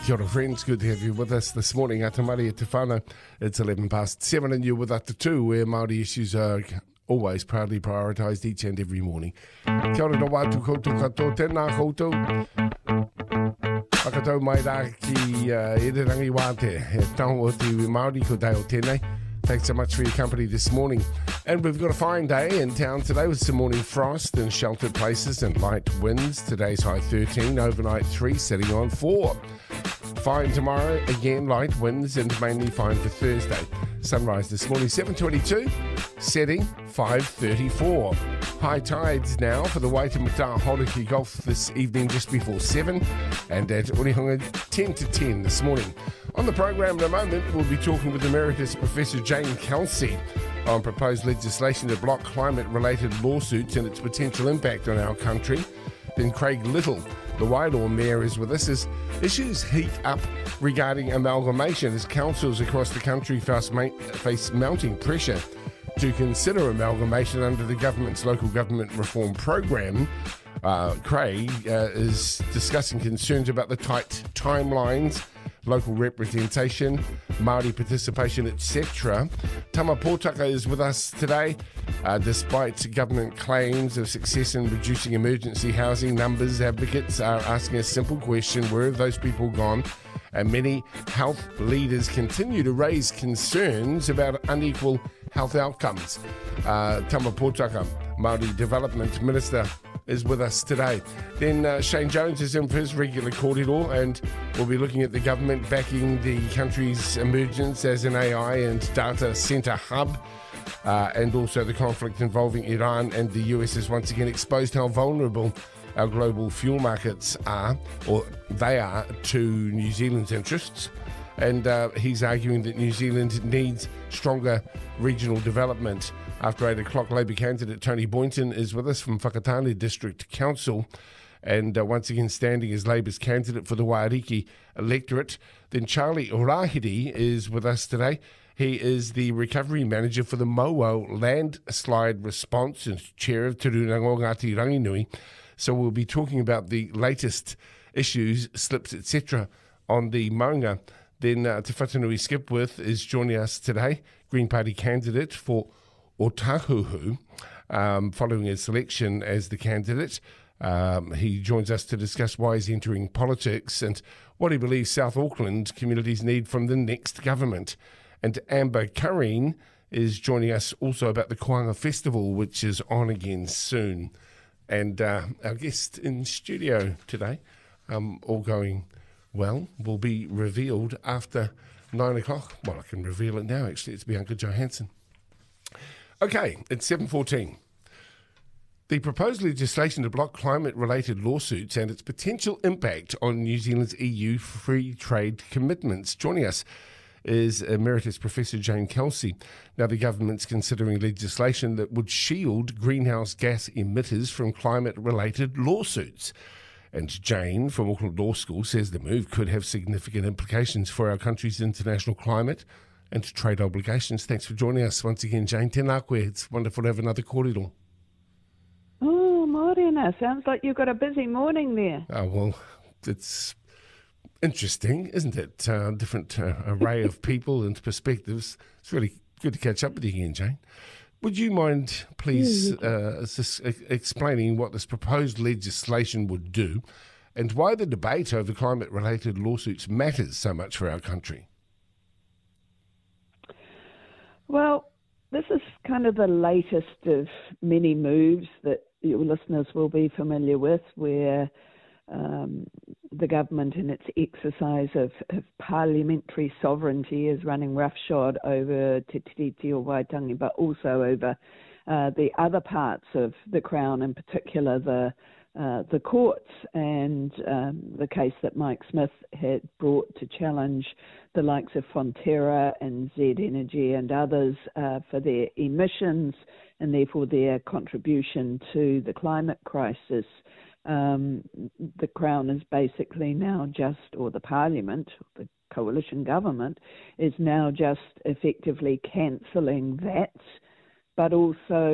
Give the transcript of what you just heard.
Kia ora friends, good to have you with us this morning. Atamari e te whānau. It's 11 past 7 and you're with Ata Tū, where Māori issues are always proudly prioritised each and every morning. Kia ora no wātu koutou katoa, tēnā koutou. Whakatau mai rā ki Irirangi Wāte, he tango o te Māori ko dai o tēnei. Thanks so much for your company this morning. And we've got a fine day in town today with some morning frost in sheltered places and light winds. Today's high 13, overnight 3, setting on 4. Fine tomorrow, again light winds and mainly fine for Thursday. Sunrise this morning 7:22, setting 5:34. High tides now for the Waitemata Hauraki Golf this evening just before 7 and at Orihanga 10 to 10 this morning. On the program in a moment, we'll be talking with Emeritus Professor Jane Kelsey on proposed legislation to block climate-related lawsuits and its potential impact on our country. Then Craig Little, the Wairoa Mayor, is with us as issues heat up regarding amalgamation as councils across the country face mounting pressure to consider amalgamation under the government's local government reform program. Craig is discussing concerns about the tight timelines, local representation, Māori participation, etc. Tama Pōtaka is with us today. Despite government claims of success in reducing emergency housing numbers, advocates are asking a simple question: where have those people gone? And many health leaders continue to raise concerns about unequal health outcomes. Tama Pōtaka, Māori Development Minister, is with us today. Then Shane Jones is in for his regular kōrero, and we'll be looking at the government backing the country's emergence as an AI and data centre hub, and also the conflict involving Iran and the US has once again exposed how vulnerable our global fuel markets are, or they are, to New Zealand's interests. And he's arguing that New Zealand needs stronger regional development. After 8 o'clock, Labour candidate Tony Boynton is with us from Whakatane District Council, and once again standing as Labour's candidate for the Waiariki electorate. Then Charlie Rahiri is with us today. He is the recovery manager for the Mowo landslide response and chair of Te Rūrango Ngāti Ranginui. So we'll be talking about the latest issues, slips, etc. on the maunga. Then Te Whatanui Skipworth is joining us today, Green Party candidate for Otahuhu, following his selection as the candidate. He joins us to discuss why he's entering politics and what he believes South Auckland communities need from the next government. And Amber Curreen is joining us also about the Koanga Festival, which is on again soon. And our guest in studio today, all going well, will be revealed after 9 o'clock. Well, I can reveal it now, actually. It's Bianca Johansson. Okay, it's 7:14. The proposed legislation to block climate-related lawsuits and its potential impact on New Zealand's EU free trade commitments. Joining us is Emeritus Professor Jane Kelsey. Now, the government's considering legislation that would shield greenhouse gas emitters from climate-related lawsuits. And Jane from Auckland Law School says the move could have significant implications for our country's international climate and trade obligations. Thanks for joining us once again, Jane. Tēnā koe. It's wonderful to have another kōrero. Oh, morena. Sounds like you've got a busy morning there. Oh, well, it's interesting, isn't it? Different array of people and perspectives. It's really good to catch up with you again, Jane. Would you mind, please, explaining what this proposed legislation would do and why the debate over climate-related lawsuits matters so much for our country? Well, this is kind of the latest of many moves that your listeners will be familiar with, where the government in its exercise of parliamentary sovereignty is running roughshod over Te Tiriti o Waitangi, but also over the other parts of the Crown, in particular the courts, and the case that Mike Smith had brought to challenge the likes of Fonterra and Z Energy and others for their emissions and therefore their contribution to the climate crisis. The Crown is basically now just, or the Parliament, the coalition government, is now just effectively cancelling that, but also